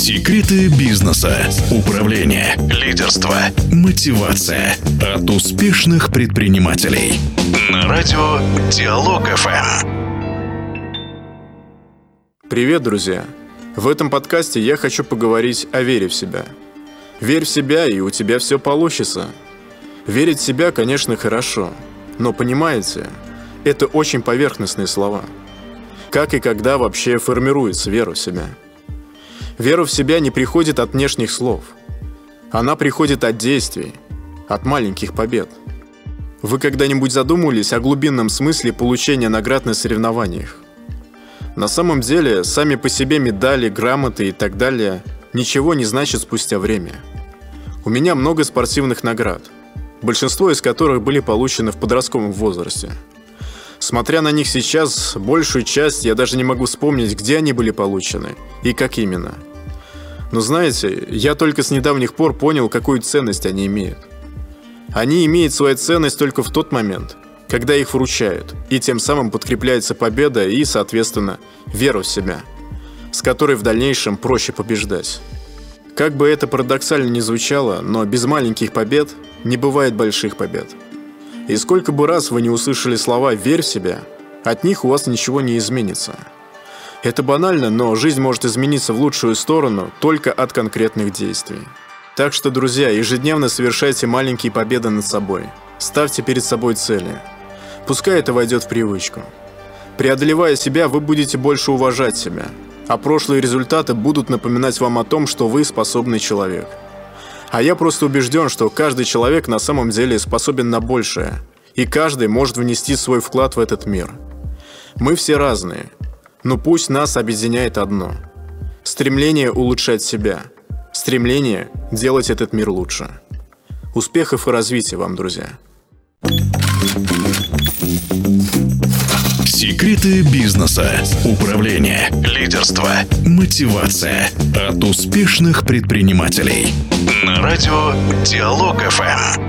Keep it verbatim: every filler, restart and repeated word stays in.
Секреты бизнеса, управления, лидерства, мотивация от успешных предпринимателей. На радио Диалог-ФМ. Привет, друзья! В этом подкасте я хочу поговорить о вере в себя. Верь в себя, и у тебя все получится. Верить в себя, конечно, хорошо, но, понимаете, это очень поверхностные слова. Как и когда вообще формируется вера в себя? Вера в себя не приходит от внешних слов. Она приходит от действий, от маленьких побед. Вы когда-нибудь задумывались о глубинном смысле получения наград на соревнованиях? На самом деле, сами по себе медали, грамоты и так далее ничего не значат спустя время. У меня много спортивных наград, большинство из которых были получены в подростковом возрасте. Смотря на них сейчас, большую часть я даже не могу вспомнить, где они были получены и как именно. Но знаете, я только с недавних пор понял, какую ценность они имеют. Они имеют свою ценность только в тот момент, когда их вручают, и тем самым подкрепляется победа и, соответственно, вера в себя, с которой в дальнейшем проще побеждать. Как бы это парадоксально ни звучало, но без маленьких побед не бывает больших побед. И сколько бы раз вы не услышали слова «верь в себя», от них у вас ничего не изменится. Это банально, но жизнь может измениться в лучшую сторону только от конкретных действий. Так что, друзья, ежедневно совершайте маленькие победы над собой. Ставьте перед собой цели. Пускай это войдет в привычку. Преодолевая себя, вы будете больше уважать себя, а прошлые результаты будут напоминать вам о том, что вы способный человек. А я просто убежден, что каждый человек на самом деле способен на большее, и каждый может внести свой вклад в этот мир. Мы все разные, но пусть нас объединяет одно – стремление улучшать себя, стремление делать этот мир лучше. Успехов и развития вам, друзья! Секреты бизнеса, управления, лидерства, мотивация от успешных предпринимателей. На радио Диалог-ФМ.